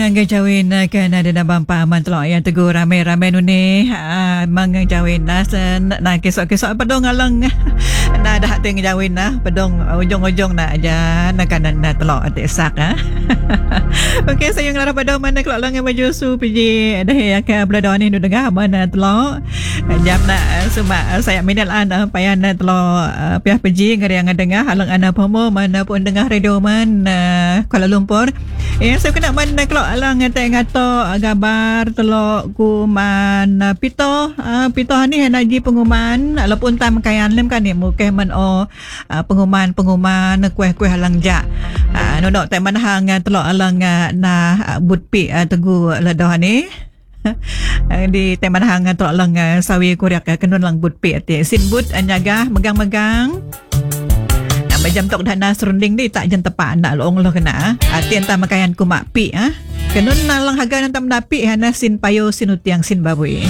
Gawin na ka na din abang paman telo yang tegur rame-rame nuni mang gawin na na kisok-kisok padong alang na dah teng gawin na padong ujung-ujung na aja na kanan na telo ate sak okey sayang lara padong mana kelak lang maju su piji dah ya ka bladon ni dengar mana telo jam na suma saya minal ana payan na telo pihak piji ngari yang dengar halang ana pomo mana pun dengar radio man Kuala Lumpur saya kena mana kelak alang ngato gambar telok kuman pito ni naji pengumuman walaupun tam kayan lem kan ni mukeh man pengumuman kueh-kueh halang ja nodok tak man hang telok alang na butpi tegu ledoh ni di teman hang telok alang sawi kuriak kenun lang butpi ati sin but anyaga megang-megang jam tok dah na serunding ni tak jan tepak nak loong lo kena atien ta makayan ku mak pi kenun nalang haga nan tam napi hana sin payo sin utiang sin babui